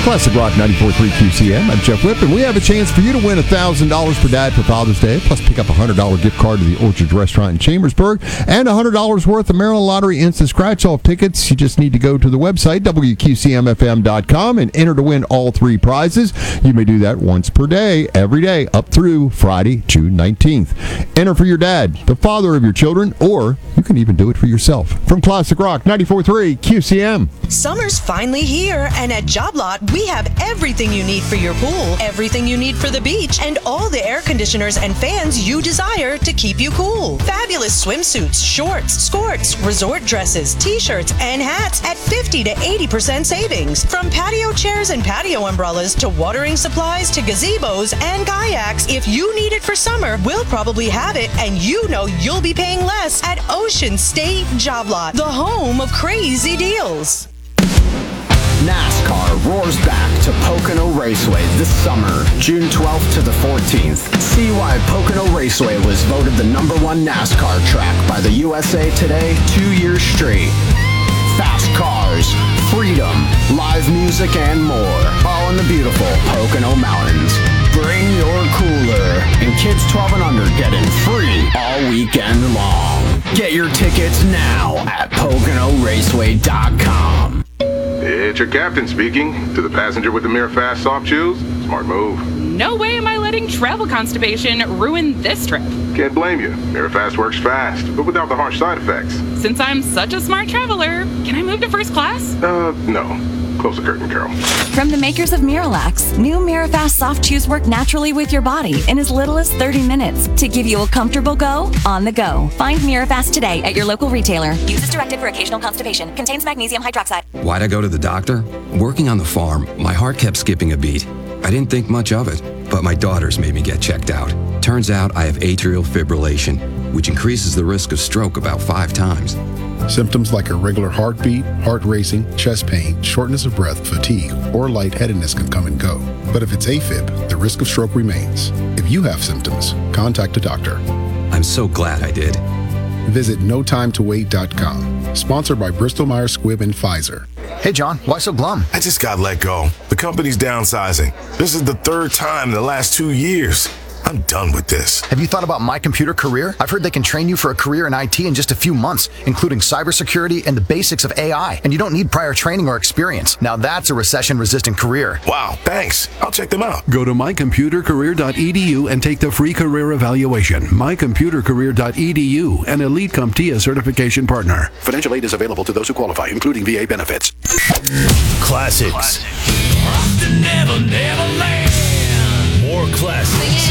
Classic Rock 94.3 QCM. I'm Jeff Whip, and we have a chance for you to win $1,000 for Dad for Father's Day, plus pick up a $100 gift card to the Orchard Restaurant in Chambersburg, and $100 worth of Maryland Lottery Instant Scratch-Off tickets. You just need to go to the website, WQCMFM.com, and enter to win all three prizes. You may do that once per day, every day, up through Friday, June 19th. Enter for your dad, the father of your children, or you can even do it for yourself. From Classic Rock 94.3 QCM. Summer's finally here, and at Job Lot, we have everything you need for your pool, everything you need for the beach, and all the air conditioners and fans you desire to keep you cool. Fabulous swimsuits, shorts, skirts, resort dresses, t-shirts, and hats at 50 to 80% savings. From patio chairs and patio umbrellas to watering supplies to gazebos and kayaks, if you need it for summer, we'll probably have it, and you know you'll be paying less at Ocean State Job Lot, the home of crazy deals. NASCAR roars back to Pocono Raceway this summer, June 12th to the 14th. See why Pocono Raceway was voted the #1 NASCAR track by the USA Today 2 years straight. Fast cars, freedom, live music, and more, all in the beautiful Pocono Mountains. Bring your cooler, and kids 12 and under get in free all weekend long. Get your tickets now at PoconoRaceway.com. It's your captain speaking. To the passenger with the Mirafast soft chews, smart move. No way am I letting travel constipation ruin this trip. Can't blame you. Mirafast works fast, but without the harsh side effects. Since I'm such a smart traveler, can I move to first class? No. Close the curtain, Carol. From the makers of Miralax, new Mirafast soft chews work naturally with your body in as little as 30 minutes to give you a comfortable go on the go. Find Mirafast today at your local retailer. Use as directed for occasional constipation. Contains magnesium hydroxide. Why'd I go to the doctor? Working on the farm, my heart kept skipping a beat. I didn't think much of it, but my daughters made me get checked out. Turns out I have atrial fibrillation, which increases the risk of stroke about 5 times. Symptoms like irregular heartbeat, heart racing, chest pain, shortness of breath, fatigue, or lightheadedness can come and go. But if it's AFib, the risk of stroke remains. If you have symptoms, contact a doctor. I'm so glad I did. Visit NoTimeToWait.com. Sponsored by Bristol Myers Squibb and Pfizer. Hey, John, why so glum? I just got let go. The company's downsizing. This is the 3rd time in the last 2 years. I'm done with this. Have you thought about My Computer Career? I've heard they can train you for a career in IT in just a few months, including cybersecurity and the basics of AI. And you don't need prior training or experience. Now that's a recession-resistant career. Wow, thanks. I'll check them out. Go to mycomputercareer.edu and take the free career evaluation. mycomputercareer.edu, an Elite CompTIA certification partner. Financial aid is available to those who qualify, including VA benefits. Classics.